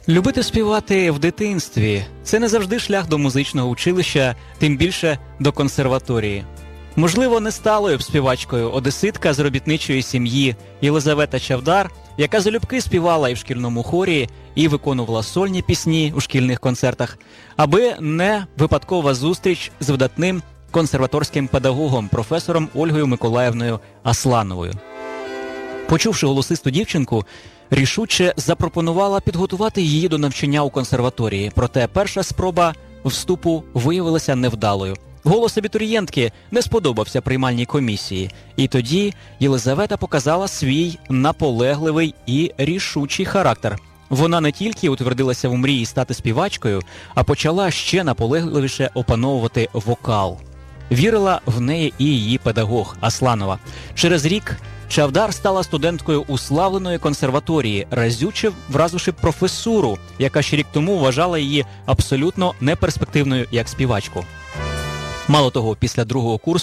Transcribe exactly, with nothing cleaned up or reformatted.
Любити співати в дитинстві – це не завжди шлях до музичного училища, тим більше до консерваторії. Можливо, не сталою б співачкою одеситка з робітничої сім'ї Єлизавета Чавдар, яка залюбки співала і в шкільному хорі, і виконувала сольні пісні у шкільних концертах, аби не випадкова зустріч з видатним консерваторським педагогом, професором Ольгою Миколаївною Аслановою. Почувши голосисту дівчинку, рішуче запропонувала підготувати її до навчання у консерваторії. Проте перша спроба вступу виявилася невдалою. Голос абітурієнтки не сподобався приймальній комісії. І тоді Єлизавета показала свій наполегливий і рішучий характер. Вона не тільки утвердилася в мрії стати співачкою, а почала ще наполегливіше опановувати вокал. Вірила в неї і її педагог Асланова. Через рік Чавдар стала студенткою уславленої консерваторії, разюче вразивши професуру, яка ще рік тому вважала її абсолютно неперспективною як співачку. Мало того, після другого курсу